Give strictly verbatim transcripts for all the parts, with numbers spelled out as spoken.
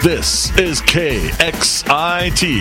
This is K X I T,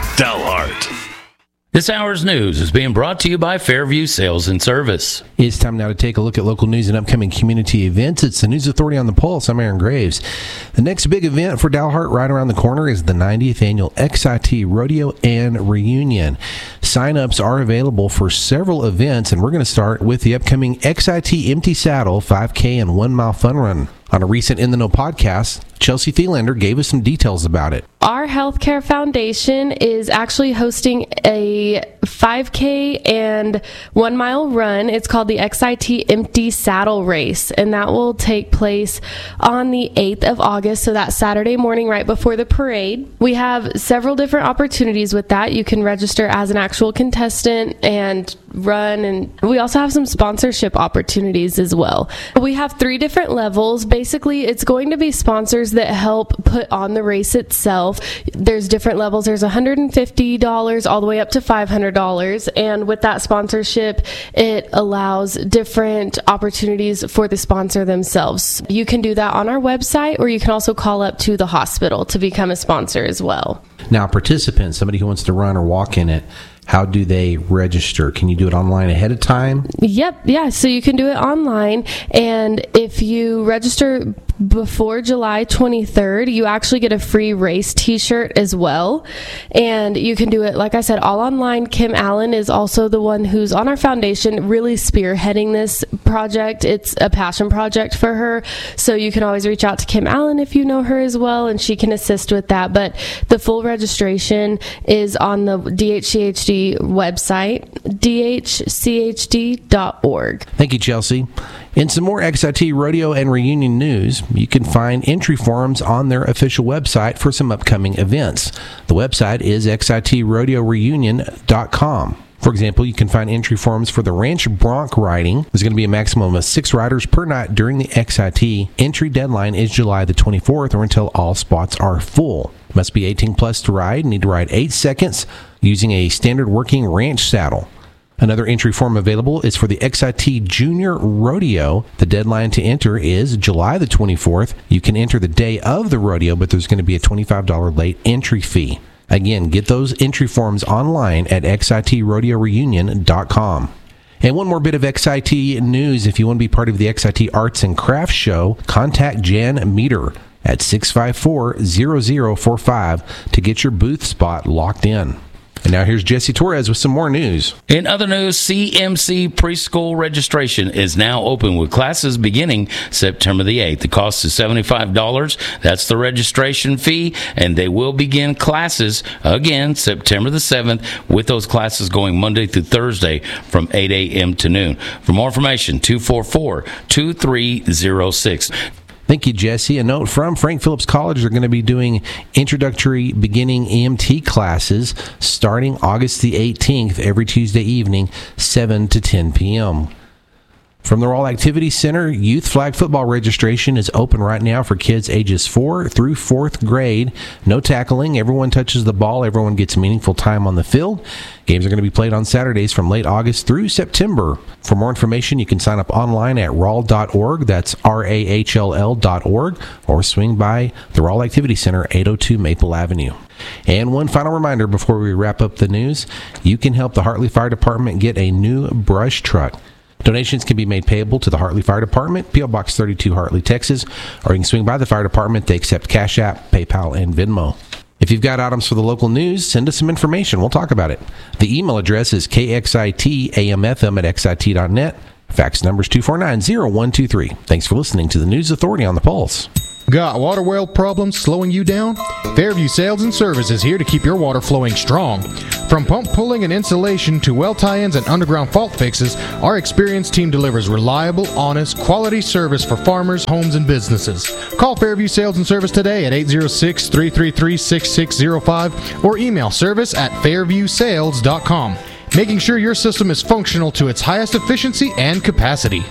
Dalhart. This hour's news is being brought to you by Fairview Sales and Service. It's time now to take a look at local news and upcoming community events. It's the News Authority on the Pulse. I'm Aaron Graves. The next big event for Dalhart right around the corner is the ninetieth Annual X I T Rodeo and Reunion. Sign-ups are available for several events, and we're going to start with the upcoming X I T Empty Saddle five K and one mile fun run. On a recent In the Know podcast, Chelsea Thielander gave us some details about it. Our healthcare foundation is actually hosting a five K and one mile run. It's called the X I T Empty Saddle Race, and that will take place on the eighth of August, so that Saturday morning right before the parade. We have several different opportunities with that. You can register as an actual contestant and run, and we also have some sponsorship opportunities as well. We have three different levels. Basically, it's going to be sponsors that help put on the race itself. There's different levels. There's one hundred fifty dollars all the way up to five hundred dollars, and with that sponsorship, it allows different opportunities for the sponsor themselves. You can do that on our website, or you can also call up to the hospital to become a sponsor as well. Now, participants, somebody who wants to run or walk in it, how do they register? Can you do it online ahead of time? Yep, yeah, so you can do it online, and if you register before July twenty-third, you actually get a free race t-shirt as well, and you can do it, like I said, all online. Kim Allen is also the one who's on our foundation really spearheading this project. It's a passion project for her, so you can always reach out to Kim Allen if you know her as well, and she can assist with that. But the full registration is on the D H C H D website, D H C H D dot org. Thank you, Chelsea. In some more X I T Rodeo and Reunion news, you can find entry forms on their official website for some upcoming events. The website is X I T rodeo reunion dot com. For example, you can find entry forms for the Ranch Bronc riding. There's going to be a maximum of six riders per night during the X I T. Entry deadline is July the twenty-fourth, or until all spots are full. Must be eighteen plus to ride. Need to ride eight seconds using a standard working ranch saddle. Another entry form available is for the X I T Junior Rodeo. The deadline to enter is July the twenty-fourth. You can enter the day of the rodeo, but there's going to be a twenty-five dollars late entry fee. Again, get those entry forms online at X I T rodeo reunion dot com. And one more bit of X I T news. If you want to be part of the X I T Arts and Crafts Show, contact Jan Meter at six five four, zero zero four five to get your booth spot locked in. And now here's Jesse Torres with some more news. In other news, C M C preschool registration is now open with classes beginning September the eighth. The cost is seventy-five dollars. That's the registration fee, and they will begin classes again September the seventh, with those classes going Monday through Thursday from eight a.m. to noon. For more information, two four four, two three zero six. Thank you, Jesse. A note from Frank Phillips College. They're going to be doing introductory beginning E M T classes starting August the eighteenth, every Tuesday evening, seven to ten p.m. From the Rawl Activity Center, youth flag football registration is open right now for kids ages four through fourth grade. No tackling. Everyone touches the ball. Everyone gets meaningful time on the field. Games are going to be played on Saturdays from late August through September. For more information, you can sign up online at rawl dot org. That's R A H L L dot org, or swing by the Rawl Activity Center, eight oh two Maple Avenue. And one final reminder before we wrap up the news, you can help the Hartley Fire Department get a new brush truck. Donations can be made payable to the Hartley Fire Department, P O. Box thirty-two, Hartley, Texas, or you can swing by the fire department. They accept Cash App, PayPal, and Venmo. If you've got items for the local news, send us some information. We'll talk about it. The email address is k x i t a m f m at x i t dot net. Fax number is two four nine, zero one two three. Thanks for listening to the News Authority on the Pulse. Got water well problems slowing you down? Fairview Sales and Service is here to keep your water flowing strong. From pump pulling and installation to well tie-ins and underground fault fixes, our experienced team delivers reliable, honest, quality service for farmers, homes, and businesses. Call Fairview Sales and Service today at eight zero six, three three three, six six zero five or email service at fairview sales dot com, making sure your system is functional to its highest efficiency and capacity.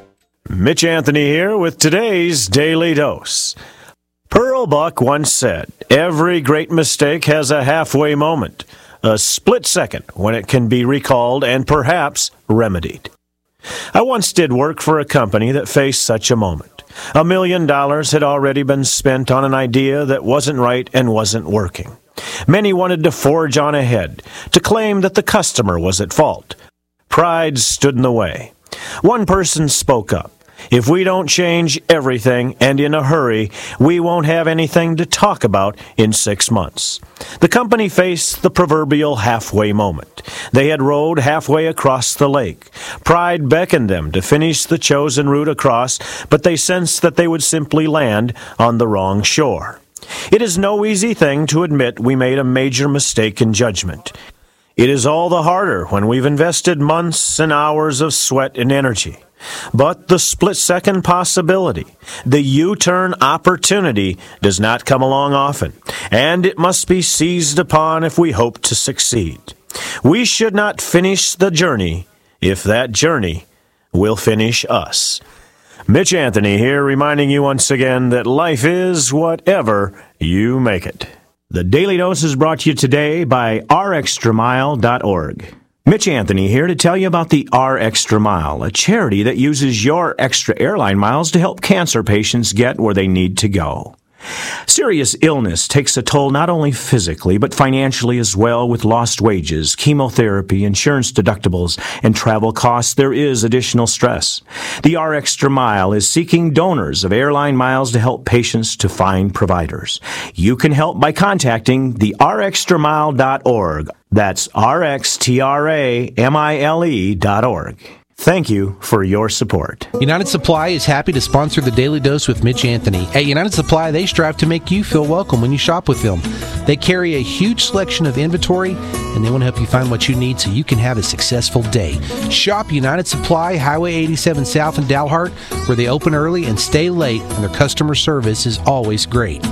Mitch Anthony here with today's Daily Dose. Pearl Buck once said, every great mistake has a halfway moment, a split second when it can be recalled and perhaps remedied. I once did work for a company that faced such a moment. A million dollars had already been spent on an idea that wasn't right and wasn't working. Many wanted to forge on ahead, to claim that the customer was at fault. Pride stood in the way. One person spoke up. If we don't change everything, and in a hurry, we won't have anything to talk about in six months. The company faced the proverbial halfway moment. They had rowed halfway across the lake. Pride beckoned them to finish the chosen route across, but they sensed that they would simply land on the wrong shore. It is no easy thing to admit we made a major mistake in judgment. It is all the harder when we've invested months and hours of sweat and energy. But the split-second possibility, the U-turn opportunity, does not come along often, and it must be seized upon if we hope to succeed. We should not finish the journey if that journey will finish us. Mitch Anthony here, reminding you once again that life is whatever you make it. The Daily Dose is brought to you today by R Extra Mile dot org. Mitch Anthony here to tell you about the R Extra Mile, a charity that uses your extra airline miles to help cancer patients get where they need to go. Serious illness takes a toll not only physically, but financially as well. With lost wages, chemotherapy, insurance deductibles, and travel costs, there is additional stress. The R Extra Mile is seeking donors of airline miles to help patients to find providers. You can help by contacting the R Extra Mile dot org. That's R X T R A M I L E dot org. Thank you for your support. United Supply is happy to sponsor the Daily Dose with Mitch Anthony. At United Supply, they strive to make you feel welcome when you shop with them. They carry a huge selection of inventory, and they want to help you find what you need so you can have a successful day. Shop United Supply, Highway eighty-seven South in Dalhart, where they open early and stay late, and their customer service is always great.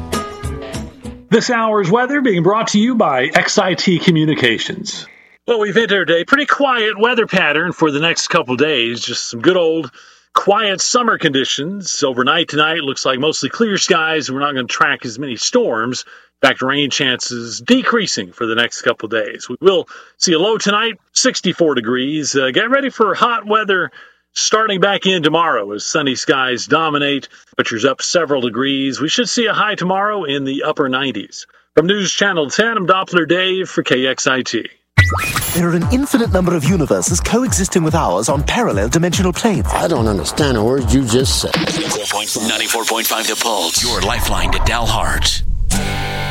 This hour's weather being brought to you by X I T Communications. Well, we've entered a pretty quiet weather pattern for the next couple days. Just some good old quiet summer conditions. Overnight tonight looks like mostly clear skies. We're not going to track as many storms. In fact, rain chances decreasing for the next couple days. We will see a low tonight, sixty-four degrees. Uh, get ready for hot weather starting back in tomorrow as sunny skies dominate. Temperatures up several degrees. We should see a high tomorrow in the upper nineties. From News Channel ten, I'm Doppler Dave for K X I T. There are an infinite number of universes coexisting with ours on parallel dimensional planes. I don't understand a word you just said. ninety-four point five The Pulse, your lifeline to Dalhart.